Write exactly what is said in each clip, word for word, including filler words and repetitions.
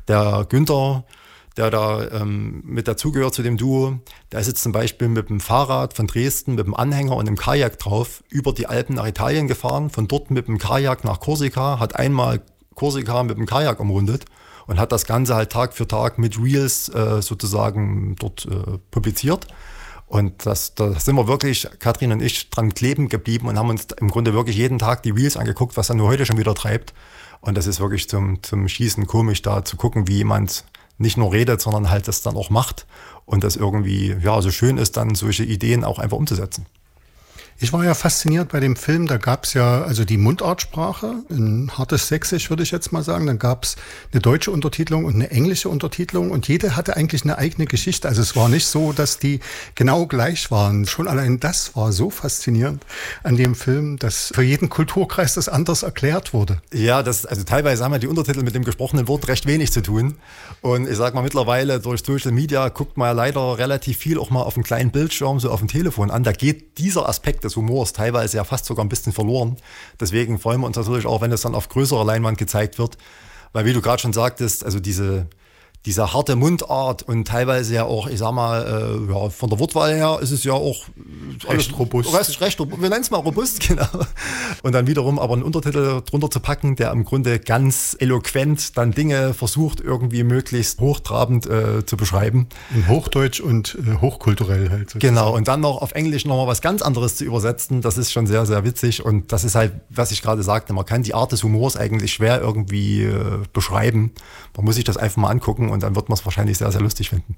Der Günther, der da ähm, mit dazugehört zu dem Duo, der ist jetzt zum Beispiel mit dem Fahrrad von Dresden, mit dem Anhänger und einem Kajak drauf, über die Alpen nach Italien gefahren, von dort mit dem Kajak nach Korsika, hat einmal Korsika mit dem Kajak umrundet und hat das Ganze halt Tag für Tag mit Reels äh, sozusagen dort äh, publiziert. Und das, da sind wir wirklich, Katrin und ich, dran kleben geblieben und haben uns im Grunde wirklich jeden Tag die Reels angeguckt, was er nur heute schon wieder treibt. Und das ist wirklich zum, zum Schießen komisch, da zu gucken, wie jemand nicht nur redet, sondern halt das dann auch macht. Und das irgendwie, ja, so schön ist, dann solche Ideen auch einfach umzusetzen. Ich war ja fasziniert bei dem Film, da gab es ja also die Mundartsprache, ein hartes Sächsisch würde ich jetzt mal sagen, dann gab es eine deutsche Untertitelung und eine englische Untertitelung und jede hatte eigentlich eine eigene Geschichte. Also es war nicht so, dass die genau gleich waren. Schon allein das war so faszinierend an dem Film, dass für jeden Kulturkreis das anders erklärt wurde. Ja, das, also teilweise haben ja die Untertitel mit dem gesprochenen Wort recht wenig zu tun. Und ich sag mal, mittlerweile durch Social Media guckt man ja leider relativ viel auch mal auf einem kleinen Bildschirm, so auf dem Telefon an. Da geht dieser Aspekt des Humors teilweise ja fast sogar ein bisschen verloren. Deswegen freuen wir uns natürlich auch, wenn es dann auf größerer Leinwand gezeigt wird. Weil wie du gerade schon sagtest, also diese, diese harte Mundart und teilweise ja auch, ich sag mal, äh, ja, von der Wortwahl her ist es ja auch recht alles, robust. Recht, recht, wir nennen es mal robust, genau. Und dann wiederum aber einen Untertitel drunter zu packen, der im Grunde ganz eloquent dann Dinge versucht, irgendwie möglichst hochtrabend äh, zu beschreiben. In Hochdeutsch und äh, hochkulturell halt. Sozusagen. Genau, und dann noch auf Englisch nochmal was ganz anderes zu übersetzen, das ist schon sehr, sehr witzig. Und das ist halt, was ich gerade sagte, man kann die Art des Humors eigentlich schwer irgendwie äh, beschreiben. Man muss sich das einfach mal angucken und dann wird man es wahrscheinlich sehr, sehr lustig finden.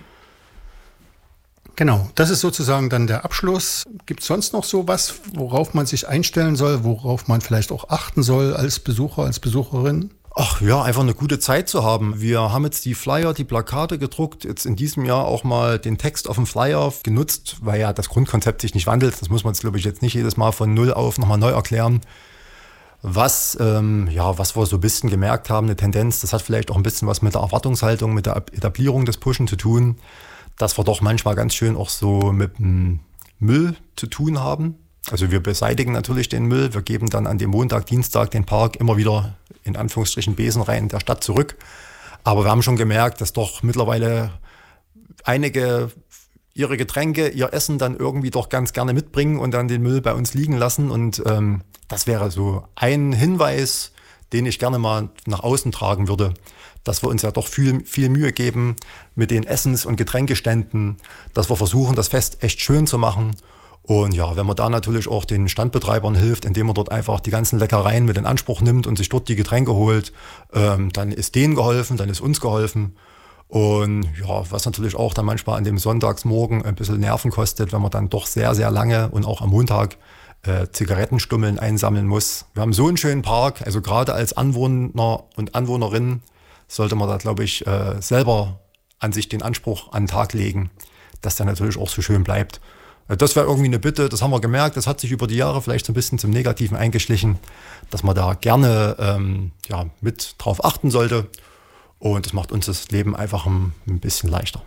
Genau, das ist sozusagen dann der Abschluss. Gibt es sonst noch so was, worauf man sich einstellen soll, worauf man vielleicht auch achten soll als Besucher, als Besucherin? Ach ja, einfach eine gute Zeit zu haben. Wir haben jetzt die Flyer, die Plakate gedruckt, jetzt in diesem Jahr auch mal den Text auf dem Flyer genutzt, weil ja das Grundkonzept sich nicht wandelt. Das muss man jetzt, glaube ich, jetzt nicht jedes Mal von Null auf nochmal neu erklären. Was, ähm, ja, was wir so ein bisschen gemerkt haben, eine Tendenz, das hat vielleicht auch ein bisschen was mit der Erwartungshaltung, mit der Etablierung des Pushen zu tun, dass wir doch manchmal ganz schön auch so mit dem Müll zu tun haben. Also wir beseitigen natürlich den Müll, wir geben dann an dem Montag, Dienstag den Park immer wieder in Anführungsstrichen Besenreihen der Stadt zurück. Aber wir haben schon gemerkt, dass doch mittlerweile einige ihre Getränke, ihr Essen dann irgendwie doch ganz gerne mitbringen und dann den Müll bei uns liegen lassen. Und ähm, das wäre so ein Hinweis, den ich gerne mal nach außen tragen würde, dass wir uns ja doch viel, viel Mühe geben mit den Essens- und Getränkeständen, dass wir versuchen, das Fest echt schön zu machen. Und ja, wenn man da natürlich auch den Standbetreibern hilft, indem man dort einfach die ganzen Leckereien mit in Anspruch nimmt und sich dort die Getränke holt, ähm, dann ist denen geholfen, dann ist uns geholfen. Und ja, was natürlich auch dann manchmal an dem Sonntagsmorgen ein bisschen Nerven kostet, wenn man dann doch sehr, sehr lange und auch am Montag äh, Zigarettenstummeln einsammeln muss. Wir haben so einen schönen Park, also gerade als Anwohner und Anwohnerin sollte man da, glaube ich, äh, selber an sich den Anspruch an den Tag legen, dass der natürlich auch so schön bleibt. Äh, das wäre irgendwie eine Bitte, das haben wir gemerkt, das hat sich über die Jahre vielleicht so ein bisschen zum Negativen eingeschlichen, dass man da gerne ähm, ja, mit drauf achten sollte. Und das macht uns das Leben einfach ein, ein bisschen leichter.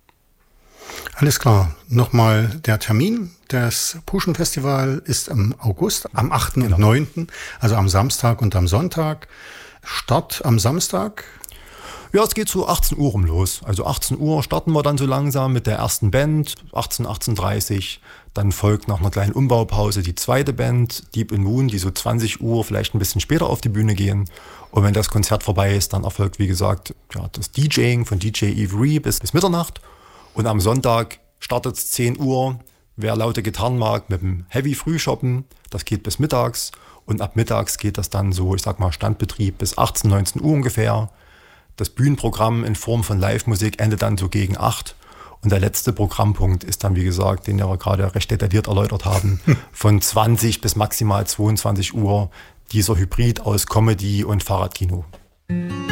Alles klar. Nochmal der Termin. Das Puschen-Festival ist im August, am achten Genau. und neunten, also am Samstag und am Sonntag. Start am Samstag. Ja, es geht so achtzehn Uhr rum los. Also achtzehn Uhr starten wir dann so langsam mit der ersten Band, achtzehn, achtzehn Uhr dreißig. Dann folgt nach einer kleinen Umbaupause die zweite Band, Deep in Moon, die so zwanzig Uhr vielleicht ein bisschen später auf die Bühne gehen. Und wenn das Konzert vorbei ist, dann erfolgt, wie gesagt, ja, das DJing von D J Avery bis, bis Mitternacht. Und am Sonntag startet es zehn Uhr. Wer laute Gitarren mag, mit dem Heavy Frühshoppen, das geht bis mittags. Und ab mittags geht das dann so, ich sag mal, Standbetrieb bis achtzehn, neunzehn Uhr ungefähr. Das Bühnenprogramm in Form von Live-Musik endet dann so gegen acht. Und der letzte Programmpunkt ist dann, wie gesagt, den wir gerade recht detailliert erläutert haben, von zwanzig bis maximal zweiundzwanzig Uhr dieser Hybrid aus Comedy und Fahrradkino.